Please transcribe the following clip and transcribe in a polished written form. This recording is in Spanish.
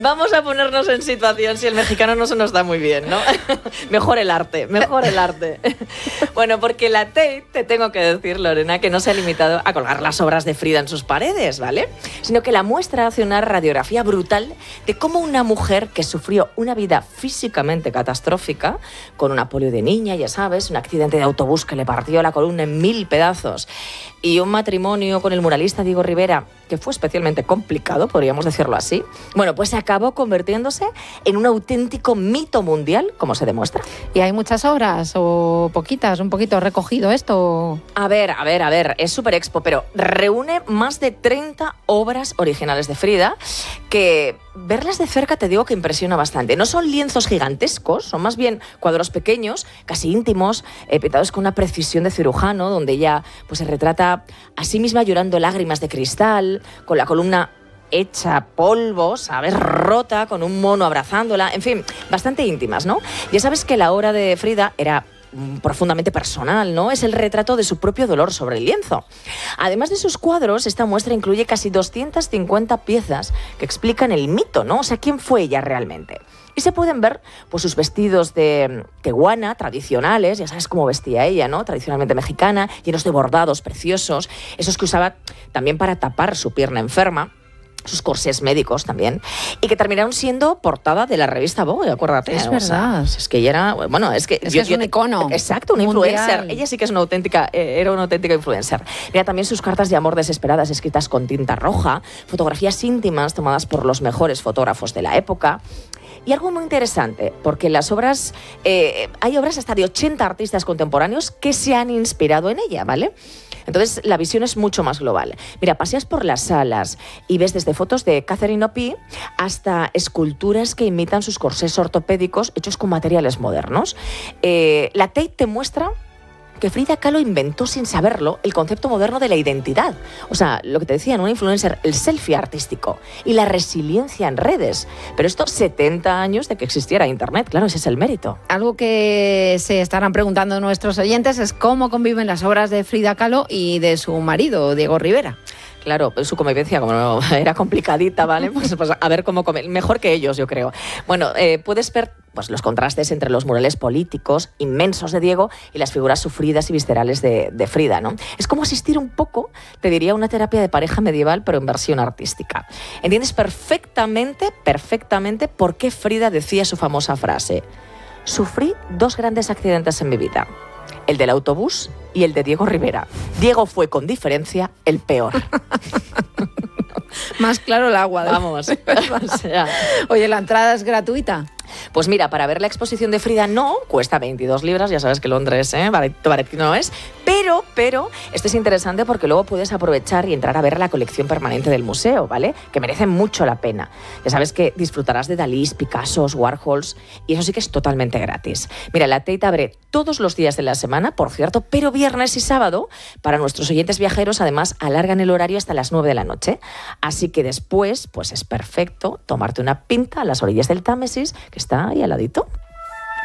Vamos a ponernos en situación, si el mexicano no se nos da muy bien, ¿no? Mejor el arte. Bueno, porque la Tate, te tengo que decir, Lorena, que no se ha limitado a colgar las obras de Frida en sus paredes, ¿vale? Sino que la muestra hace una radiografía brutal de cómo una mujer que sufrió una vida físicamente catastrófica, con una polio de niña, ya sabes, un accidente de autobús que le partió la columna en 1000 pedazos, y un matrimonio con el muralista Diego Rivera, que fue especialmente complicado, podríamos decirlo así, bueno, pues se acabó convirtiéndose en un auténtico mito mundial, como se demuestra. ¿Y hay muchas obras o poquitas, un poquito recogido esto? A ver, es Super Expo, pero reúne más de 30 obras originales de Frida, que verlas de cerca te digo que impresiona bastante. No son lienzos gigantescos, son más bien cuadros pequeños, casi íntimos, pintados con una precisión de cirujano, donde ella pues, se retrata a sí misma llorando lágrimas de cristal, con la columna hecha polvo, ¿sabes? Rota, con un mono abrazándola, en fin, bastante íntimas, ¿no? Ya sabes que la obra de Frida era profundamente personal, ¿no? Es el retrato de su propio dolor sobre el lienzo. Además de sus cuadros, esta muestra incluye casi 250 piezas que explican el mito, ¿no? O sea, ¿quién fue ella realmente? Y se pueden ver pues, sus vestidos de tehuana tradicionales, ya sabes cómo vestía ella, ¿no? Tradicionalmente mexicana, llenos de bordados preciosos, esos que usaba también para tapar su pierna enferma, sus corsés médicos también, y que terminaron siendo portada de la revista Vogue, acuérdate. Es verdad. Es que ella era, bueno, es que es un icono. Exacto, una influencer. Ella sí que es era una auténtica influencer. Mira, también sus cartas de amor desesperadas escritas con tinta roja, fotografías íntimas tomadas por los mejores fotógrafos de la época. Y algo muy interesante, porque las obras, hay obras hasta de 80 artistas contemporáneos que se han inspirado en ella, ¿vale? Entonces, la visión es mucho más global. Mira, paseas por las salas y ves desde fotos de Catherine Opie hasta esculturas que imitan sus corsés ortopédicos hechos con materiales modernos. La Tate te muestra que Frida Kahlo inventó sin saberlo el concepto moderno de la identidad. O sea, lo que te decían, una influencer, el selfie artístico y la resiliencia en redes. Pero esto 70 años de que existiera Internet, claro, ese es el mérito. Algo que se estarán preguntando nuestros oyentes es cómo conviven las obras de Frida Kahlo y de su marido, Diego Rivera. Claro, su convivencia, como era complicadita, ¿vale? Pues a ver cómo come. Mejor que ellos, yo creo. Bueno, puedes ver pues, los contrastes entre los murales políticos inmensos de Diego y las figuras sufridas y viscerales de Frida, ¿no? Es como asistir un poco, te diría, a una terapia de pareja medieval, pero en versión artística. Entiendes perfectamente por qué Frida decía su famosa frase: sufrí 2 grandes accidentes en mi vida. El del autobús y el de Diego Rivera. Diego fue, con diferencia, el peor. Más claro el agua. Vamos. O sea. Oye, ¿la entrada es gratuita? Pues mira, para ver la exposición de Frida no, cuesta 22 libras, ya sabes que Londres, barato no es, pero esto es interesante porque luego puedes aprovechar y entrar a ver la colección permanente del museo, ¿vale? Que merece mucho la pena. Ya sabes que disfrutarás de Dalís, Picassos, Warhols, y eso sí que es totalmente gratis. Mira, la Tate abre todos los días de la semana, por cierto, pero viernes y sábado, para nuestros oyentes viajeros, además, alargan el horario hasta las 9 de la noche. Así que después, pues es perfecto tomarte una pinta a las orillas del Támesis, que está ahí al ladito.